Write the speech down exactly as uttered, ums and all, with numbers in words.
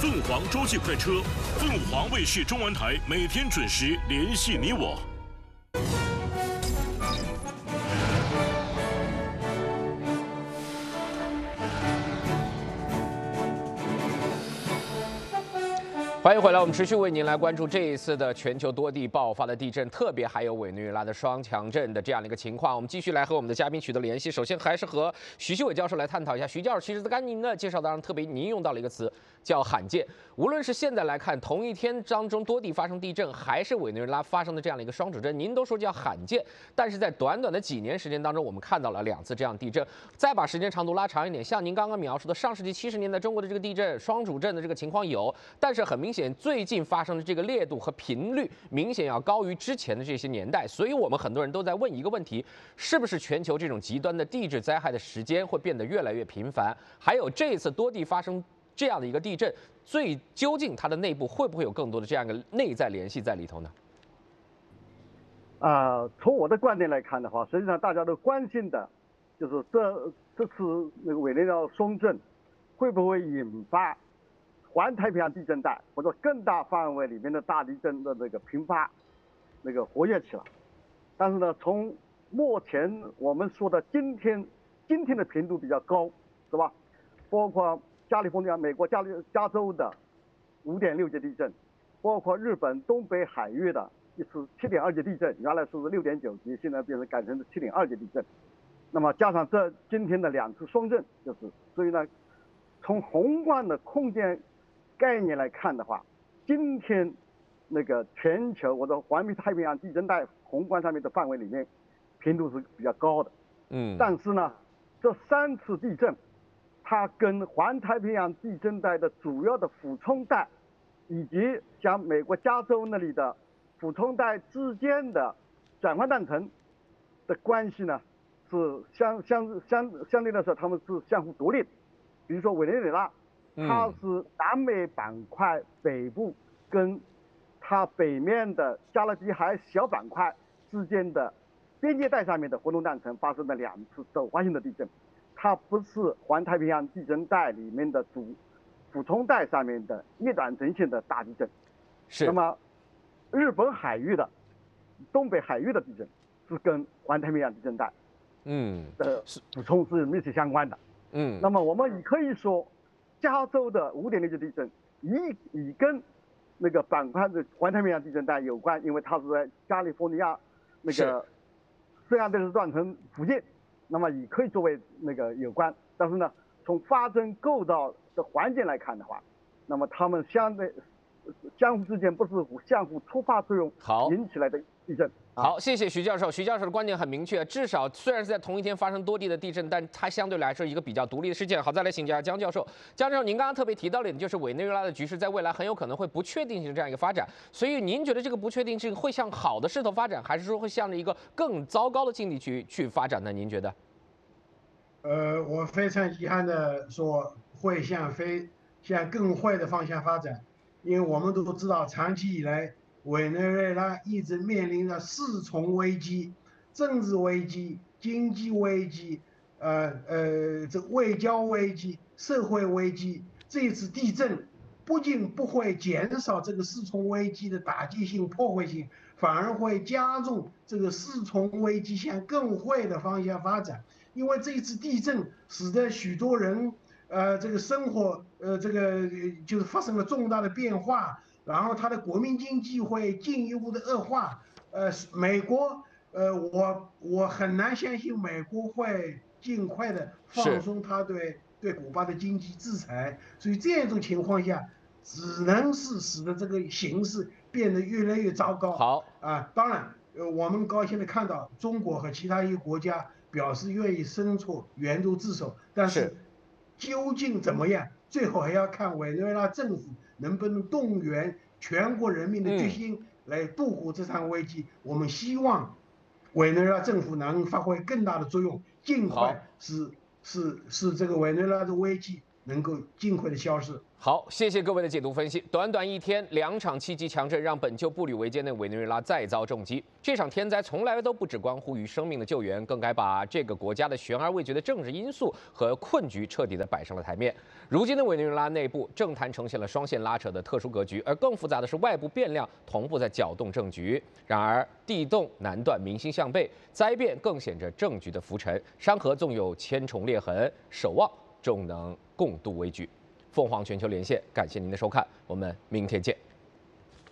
凤凰洲际快车，凤凰卫视中文台每天准时联系你我。 欢迎回来，我们持续为您来关注这一次的全球多地爆发的地震，特别还有委内瑞拉的双强震的这样的一个情况。我们继续来和我们的嘉宾取得联系。首先还是和徐希伟教授来探讨一下。徐教授，其实在刚才您的介绍当中，特别您用到了一个词叫罕见。无论是现在来看，同一天当中多地发生地震，还是委内瑞拉发生的这样的一个双主震，您都说叫罕见。但是在短短的几年时间当中，我们看到了两次这样的地震。再把时间长度拉长一点，像您刚刚描述的上世纪七十年代中国的这个地震双主震的这个情况有，但是很明显。最近发生的这个烈度和频率明显要高于之前的这些年代，所以我们很多人都在问一个问题：是不是全球这种极端的地质灾害的时间会变得越来越频繁？还有这一次多地发生这样的一个地震，最究竟它的内部会不会有更多的这样一个内在联系在里头呢？ 啊、呃，从我的观点来看的话，实际上大家都关心的，就是这这次那个委内瑞拉双震会不会引发环太平洋地震带或者更大范围里面的大地震的这个频发，那个活跃起来。但是呢，从目前我们说的今天，今天的频度比较高，是吧？包括加利福尼亚、美国加利加州的五点六级地震，包括日本东北海域的一次七点二级地震，原来是六点九级，现在变成改成了七点二级地震。那么加上这今天的两次双震，就是所以呢，从宏观的空间概念来看的话，今天那个全球或者环太平洋地震带宏观上面的范围里面，频度是比较高的。 嗯， 但是呢，这三次地震，它跟环太平洋地震带的主要的俯冲带，以及像美国加州那里的俯冲带之间的转换断层的关系呢，是相相相相对来说，他们是相互独立的。比如说委内瑞拉。它是南美板块北部跟它北面的加勒比海小板块之间的边界带上面的活动断层发生了两次走发性的地震，它不是环太平洋地震带里面的主俯冲带上面的逆断层性的大地震。 是。 那么日本海域的东北海域的地震是跟环太平洋地震带嗯的俯冲是密切相关的。 嗯。 那么我们也可以说。加州的五点六级地震也也跟那个板块的环太平洋地震带有关，因为它是在加利福尼亚那个圣安地斯断层附近，那么也可以作为那个有关。但是呢，从发生构造的环境来看的话，那么它们相对相互之间不是相互触发作用引起来的地震。 好，谢谢徐教授。徐教授的观点很明确，至少虽然是在同一天发生多地的地震，但它相对来说一个比较独立的事件。好，再来请教江教授。江教授，您刚刚特别提到了一点，就是委内瑞拉的局势在未来很有可能会不确定性这样一个发展。所以您觉得这个不确定性会向好的势头发展，还是说会向着一个更糟糕的境地去去发展呢？您觉得？ 呃，我非常遗憾的说，会向非向更坏的方向发展，因为我们都知道，长期以来。委内瑞拉一直面临着四重危机：政治危机、经济危机、呃呃这外交危机、社会危机。这次地震不仅不会减少这个四重危机的打击性、破坏性，反而会加重这个四重危机向更坏的方向发展。因为这次地震使得许多人呃这个生活呃这个就是发生了重大的变化。然后它的国民经济会进一步的恶化，呃，美国，呃，我我很难相信美国会尽快的放松它对对古巴的经济制裁，所以这样一种情况下，只能是使得这个形势变得越来越糟糕。 好啊，当然，呃，我们高兴的看到中国和其他一些国家表示愿意伸出援助之手，但是究竟怎么样，最后还要看委内瑞拉政府。能不能动员全国人民的决心来度过这场危机？嗯、我们希望委内瑞拉政府能发挥更大的作用，尽快使使使这个委内瑞拉的危机能够尽快的消失。 好，谢谢各位的解读分析。短短一天，两场七级强震让本就步履维艰的委内瑞拉再遭重击。这场天灾从来都不只关乎于生命的救援，更该把这个国家的悬而未决的政治因素和困局彻底的摆上了台面。如今的委内瑞拉内部政坛呈现了双线拉扯的特殊格局，而更复杂的是外部变量同步在搅动政局。然而地动难断，民心向背，灾变更显着政局的浮沉。山河纵有千重裂痕，守望终能共度危局。凤凰全球连线，感谢您的收看，我们明天见。